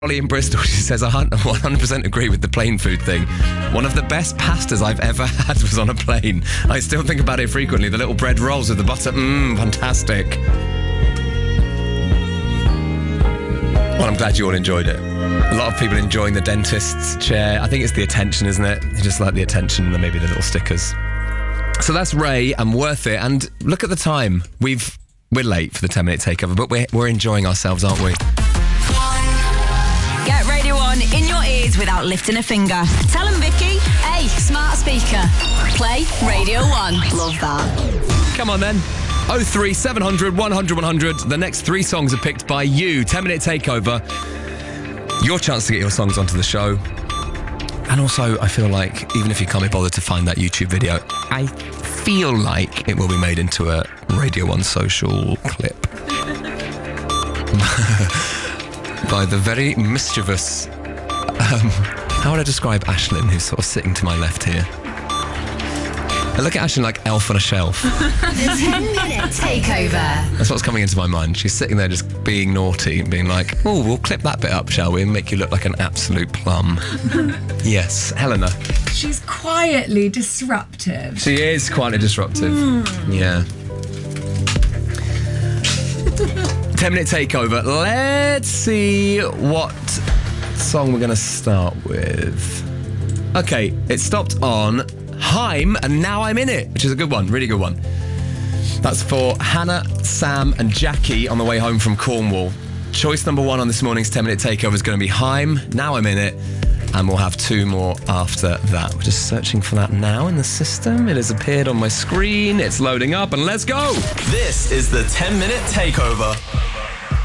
Ollie in Bristol, she says, I 100% agree with the plane food thing. One of the best pastas I've ever had was on a plane. I still think about it frequently. The little bread rolls with the butter. Fantastic. Well, I'm glad you all enjoyed it. A lot of people enjoying the dentist's chair. I think it's the attention, isn't it? You just like the attention and maybe the little stickers. So that's Ray and Worth It. And look at the time. We're late for the 10-minute takeover, but we're enjoying ourselves, aren't we? Get Radio 1 in your ears without lifting a finger. Tell them, Vicky. Hey, smart speaker. Play Radio 1. Love that. Come on then. 03 700 100 100. The next 3 songs are picked by you. 10-minute takeover. Your chance to get your songs onto the show. And also, I feel like, even if you can't be bothered to find that YouTube video, I feel like it will be made into a Radio 1 social clip. By the very mischievous, how would I describe Ashlyn, who's sort of sitting to my left here? I look at Ashlyn like Elf on a Shelf. The 10-minute takeover. That's what's coming into my mind. She's sitting there just being naughty and being like, oh, we'll clip that bit up, shall we, and make you look like an absolute plum. Yes, Helena. She's quietly disruptive. She is quietly disruptive. Yeah. 10-minute takeover. Let's see what song we're going to start with. Okay, it stopped on Haim and Now I'm In It, which is a good one, really good one. That's for Hannah, Sam and Jackie on the way home from Cornwall. Choice number 1 on this morning's 10-minute takeover is going to be Haim, Now I'm In It, and we'll have 2 more after that. We're just searching for that now in the system. It has appeared on my screen. It's loading up, and let's go. This is the 10-minute takeover.